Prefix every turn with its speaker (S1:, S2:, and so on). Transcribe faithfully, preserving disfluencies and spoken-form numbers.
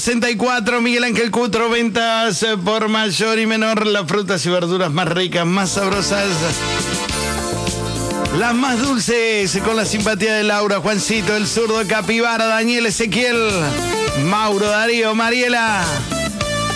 S1: sesenta y cuatro, Miguel Ángel Cutro, ventas por mayor y menor, las frutas y verduras más ricas, más sabrosas, las más dulces, con la simpatía de Laura, Juancito, el zurdo Capibara, Daniel, Ezequiel, Mauro, Darío, Mariela.